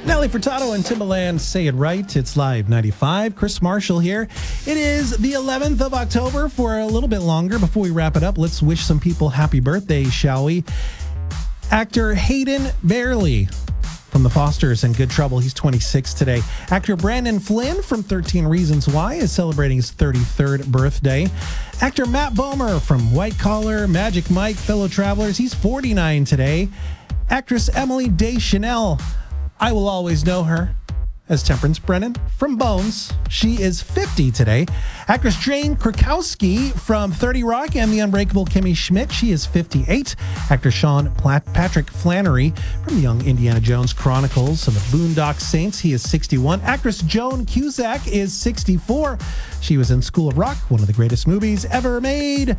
Nelly Furtado and Timbaland Say It Right. It's Live 95. Chris Marshall here. It is the 11th of October. For a little bit longer before we wrap it up, let's wish some people happy birthday, shall we? Actor Hayden Bailey from The Fosters and Good Trouble. He's 26 today. Actor Brandon Flynn from 13 Reasons Why is celebrating his 33rd birthday. Actor Matt Bomer from White Collar, Magic Mike, Fellow Travelers. He's 49 today. Actress Emily Deschanel, I will always know her as Temperance Brennan from Bones. She is 50 today. Actress Jane Krakowski from 30 Rock and The Unbreakable Kimmy Schmidt. She is 58. Actor Sean Patrick Flannery from the Young Indiana Jones Chronicles and the Boondock Saints. He is 61. Actress Joan Cusack is 64. She was in School of Rock, one of the greatest movies ever made.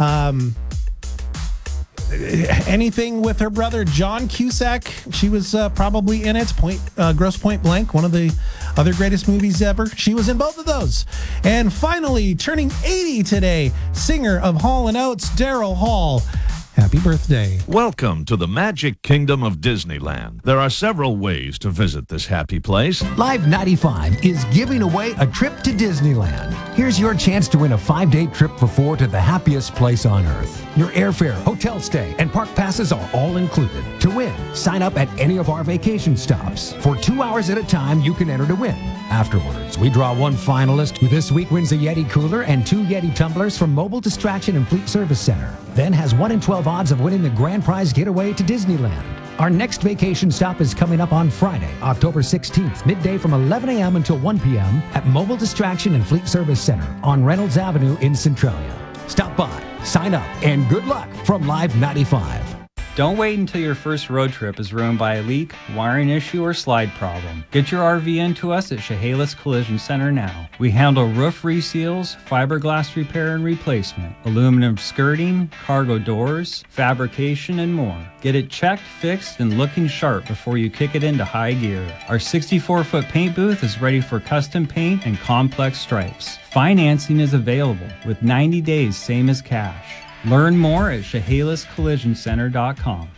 Anything with her brother John Cusack, she was probably in it. Grosse Point Blank, one of the other greatest movies ever. She was in both of those. And finally, turning 80 today, singer of Hall & Oates, Daryl Hall. Happy birthday. Welcome to the Magic Kingdom of Disneyland. There are several ways to visit this happy place. Live 95 is giving away a trip to Disneyland. Here's your chance to win a 5-day trip for 4 to the happiest place on earth. Your airfare, hotel stay, and park passes are all included. To win, sign up at any of our vacation stops. For 2 hours at a time, you can enter to win. Afterwards, we draw one finalist who this week wins a Yeti cooler and 2 Yeti tumblers from Mobile Distraction and Fleet Service Center. Then has 1 in 12 odds of winning the grand prize getaway to Disneyland. Our next vacation stop is coming up on Friday, October 16th, midday from 11 a.m. until 1 p.m. at Mobile Distraction and Fleet Service Center on Reynolds Avenue in Centralia. Stop by, sign up, and good luck from Live 95. Don't wait until your first road trip is ruined by a leak, wiring issue, or slide problem. Get your RV into us at Chehalis Collision Center now. We handle roof reseals, fiberglass repair and replacement, aluminum skirting, cargo doors, fabrication, and more. Get it checked, fixed, and looking sharp before you kick it into high gear. Our 64-foot paint booth is ready for custom paint and complex stripes. Financing is available with 90 days, same as cash. Learn more at ChehalisCollisionCenter.com.